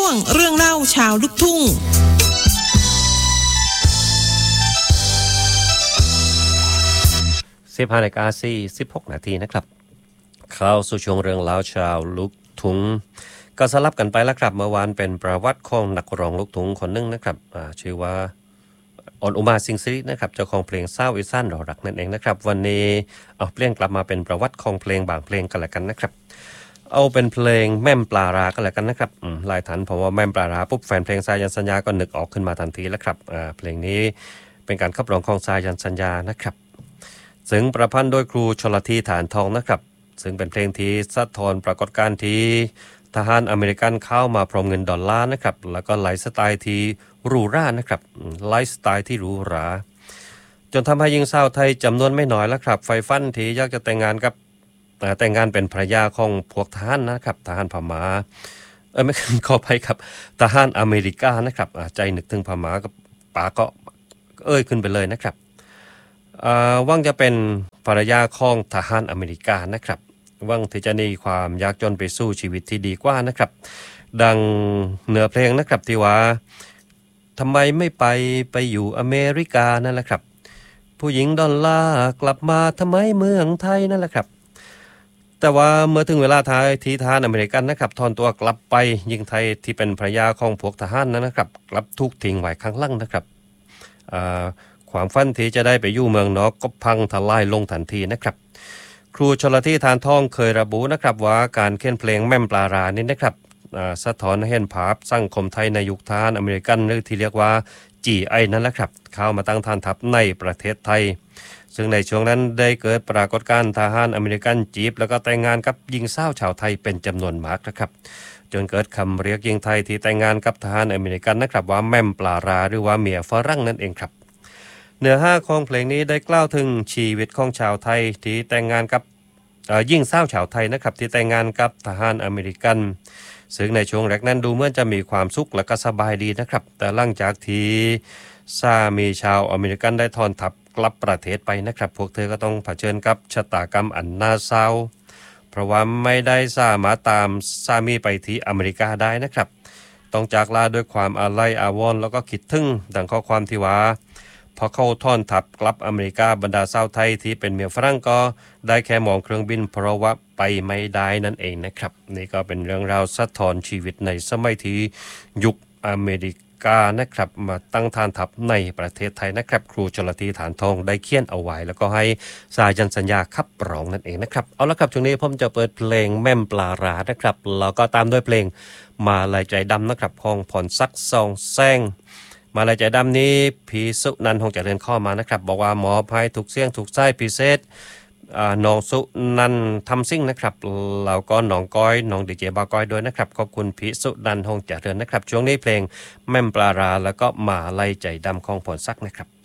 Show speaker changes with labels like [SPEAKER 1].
[SPEAKER 1] วงเรื่องเล่าชาวลูกทุ่ง
[SPEAKER 2] 15:46 นาทีนะครับเข้าสู่ช่วงเรื่องเล่าชาวลูกทุ่งก็สลับกันไปแล้วครับเมื่อวานเป็นประวัติของนักร้องลูกทุ่งคนนึงนะครับชื่อว่าออนอุมาสิงห์สิรินะครับเจ้าของเพลงเศร้าอีสานรอรักนั่นเองนะครับวันนี้เปลี่ยนกลับมาเป็นประวัติของเพลงบางเพลงกันแล้วกันนะครับเอาเป็นเพลงแม่มปลารากันแล้วกันนะครับหลายท่านผมว่าแม่มปลาราปุ๊บแฟนเพลงสายันสัญญาก็นึกออกขึ้นมาทันทีแล้วครับเพลงนี้เป็นการขับร้องของสายันสัญญานะครับซึ่งประพันธ์โดยครูชลธีฐานทองนะครับซึ่งเป็นเพลงที่สะท้อนปรากฏการณ์ที่ทหารอเมริกันเข้ามาพร้อมเงินดอลลาร์นะครับแล้วก็ไลฟ์สไตล์ที่หรูหรานะครับไลฟ์สไตล์ที่หรูหราจนทำให้หญิงสาวไทยจำนวนไม่น้อยแล้วครับไฟฟันที่อยากจะแต่งงานเป็นภรรยาของพวกทหารนะครับทหารพม่าไม่ขออภัยครับทหารอเมริกานะครับใจนึกถึงพม่ากับปากก็ขึ้นไปเลยนะครับว่างจะเป็นภรรยาของทหารอเมริกานะครับว่างที่จะมีความยากจนไปสู้ชีวิตที่ดีกว่านะครับดังเนื้อเพลงนะครับที่ว่าทำไมไม่ไปอยู่อเมริกานั่นแหละครับผู้หญิงดอลลาร์กลับมาทำไมเมืองไทยนั่นแหละครับแต่ว่าเมื่อถึงเวลาท้ายที่ทหารอเมริกันนะครับถอนตัวกลับไปหญิงไทยที่เป็นภรรยาของพวกทหารนั้นนะครับกลับถูกทิ้งไว้ข้างหลังนะครับความฝันที่จะได้ไปอยู่เมืองนอกก็พังทลายลงทันทีนะครับครูชลธีฐานทองเคยระบุนะครับว่าการเขียนเพลงแม่มปลารานี่นะครับสะท้อนให้เห็นภาพสังคมไทยในยุคทหารอเมริกันหรือที่เรียกว่า GI นั่นแหละครับเข้ามาตั้งฐานทัพในประเทศไทยซึ่งในช่วงนั้นได้เกิดปรากฏการณ์ทหารอเมริกันจีบแล้วก็แต่งงานกับหญิงสาวชาวไทยเป็นจำนวนมากนะครับจนเกิดคำเรียกหญิงไทยที่แต่งงานกับทหารอเมริกันนะครับว่าแม่มปลาราหรือว่าเมียฝรั่งนั่นเองครับเนื้อหาของเพลงนี้ได้กล่าวถึงชีวิตของชาวไทยที่แต่งงานกับหญิงสาวชาวไทยนะครับที่แต่งงานกับทหารอเมริกันซึ่งในช่วงแรกนั้นดูเหมือนจะมีความสุขและก็สบายดีนะครับแต่หลังจากที่สามีชาวอเมริกันได้ถอนทัพกลับประเทศไปนะครับพวกเธอก็ต้องเผชิญกับชะตากรรมอันน่าเศร้าเพราะว่าไม่ได้สามารถตามสามีไปที่อเมริกาได้นะครับต้องจากลาด้วยความอาลัยอาวรณ์แล้วก็คิดถึงดังข้อความที่ว่าพอเข้าท่อนทัพกลับอเมริกาบรรดาชาวไทยที่เป็นเมียฝรั่งก็ได้แค่มองเครื่องบินเพราะว่าไปไม่ได้นั่นเองนะครับนี่ก็เป็นเรื่องราวสะท้อนชีวิตในสมัยที่ยุคอเมริกานะครับมาตั้งฐานทัพในประเทศไทยนะครับครูชลธีฐานทองได้เขียนเอาไว้แล้วก็ให้สายันสัญญาขับร้องนั่นเองนะครับเอาละครับช่วงนี้ผมจะเปิดเพลงแม่มปลารานะครับแล้วก็ตามด้วยเพลงมาลายใจดำนะครับของพรศักดิ์ซองแซงมาลายใจดำนี้พี่สุนันท์คงจะเดินข้อมานะครับบอกว่าหมอภัยถูกเสี่ยงถูกไส้พิเศษน้องสุนันท์ทำซิ่งนะครับแล้วก็น้องก้อยน้องดีเจบาก้อยด้วยนะครับขอบคุณพี่สุนันท์คงจะเดินนะครับช่วงนี้เพลงแม่มปลาราแล้วก็มาลายใจดำของพรศักดิ์นะครับ